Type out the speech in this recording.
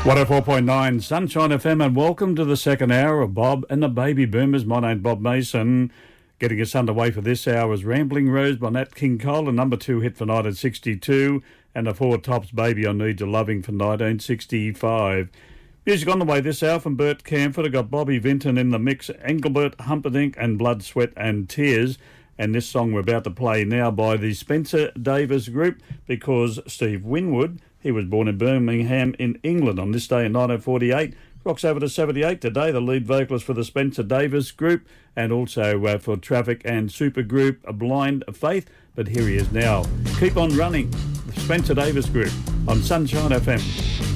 104.9 Sunshine FM, and welcome to the second hour of Bob and the Baby Boomers. My name's Bob Mason. Getting us underway for this hour is Rambling Rose by Nat King Cole, a number 2 hit for 1962, and the Four Tops Baby I Need Your Loving for 1965. Music on the way this hour from Bert Camford. I got Bobby Vinton in the mix, Engelbert Humperdinck and Blood, Sweat and Tears. And this song we're about to play now by the Spencer Davis Group, because Steve Winwood, he was born in Birmingham in England on this day in 1948. Rocks over to 78 today, the lead vocalist for the Spencer Davis Group, and also for Traffic and Supergroup, A Blind Faith. But here he is now. Keep on running, the Spencer Davis Group on Sunshine FM.